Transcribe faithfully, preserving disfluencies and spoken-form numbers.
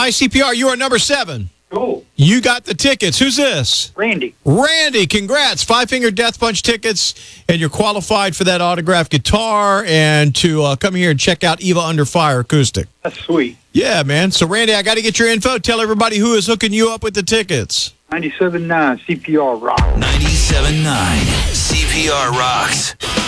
Hi, C P R. You are number seven. Cool. You got the tickets. Who's this? Randy. Randy, congrats. Five Finger Death Punch tickets, and you're qualified for that autographed guitar and to uh, come here and check out Eva Under Fire Acoustic. That's sweet. Yeah, man. So, Randy, I got to get your info. Tell everybody who is hooking you up with the tickets. ninety-seven point nine C P R Rock. ninety-seven point nine C P R rocks.